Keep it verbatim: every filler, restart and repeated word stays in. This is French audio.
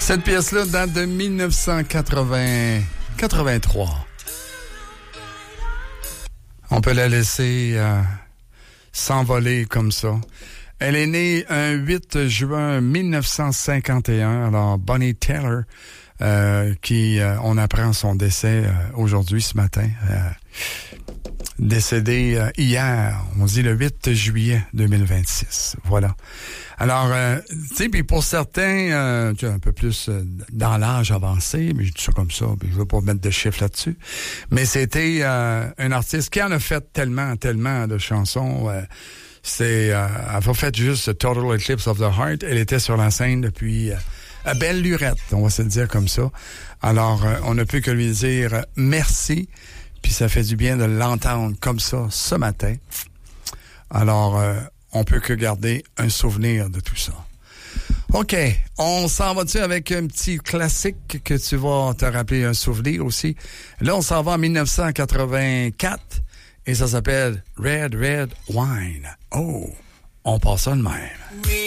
Cette pièce-là date de dix-neuf cent quatre-vingt-trois. On peut la laisser euh, s'envoler comme ça. Elle est née un huit juin mille neuf cent cinquante et un. Alors, Bonnie Tyler, euh, qui, euh, on apprend son décès euh, aujourd'hui, ce matin. Euh, décédée euh, hier, on dit le huit juillet deux mille vingt-six. Voilà. Alors, euh, tu sais, puis pour certains, euh, tu sais, un peu plus euh, dans l'âge avancé, mais je dis ça comme ça, puis je veux pas mettre de chiffres là-dessus, mais c'était euh, un artiste qui en a fait tellement, tellement de chansons. Euh, c'est, euh, elle a fait juste Total Eclipse of the Heart. Elle était sur la scène depuis euh, à belle lurette, on va se le dire comme ça. Alors, euh, on ne peut que lui dire euh, merci. Puis ça fait du bien de l'entendre comme ça ce matin. Alors, euh, on peut que garder un souvenir de tout ça. OK, on s'en va-tu avec un petit classique que tu vas te rappeler un souvenir aussi? Là, on s'en va en dix-neuf cent quatre-vingt-quatre et ça s'appelle Red Red Wine. Oh, on passe ça de même.